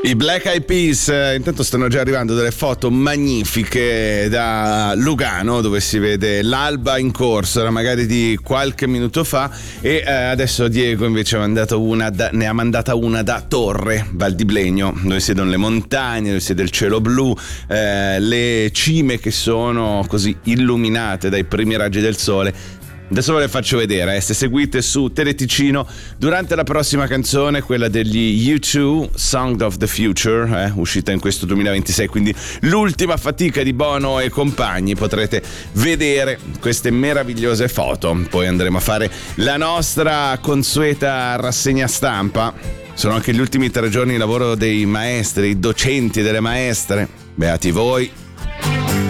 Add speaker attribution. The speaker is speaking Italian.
Speaker 1: I Black Eyed Peas intanto stanno già arrivando delle foto magnifiche da Lugano, dove si vede l'alba in corso, era magari di qualche minuto fa, e adesso Diego invece ne ha mandata una da Torre, Val di Blegno, dove si vedono le montagne, dove si vede il cielo blu, le cime che sono così illuminate dai primi raggi del sole. Adesso ve le faccio vedere, se seguite su Teleticino. Durante la prossima canzone, quella degli U2, Song of the Future, uscita in questo 2026, quindi l'ultima fatica di Bono e compagni, potrete vedere queste meravigliose foto. Poi andremo a fare la nostra consueta rassegna stampa. Sono anche gli ultimi 3 giorni di lavoro dei maestri, docenti e delle maestre. Beati voi.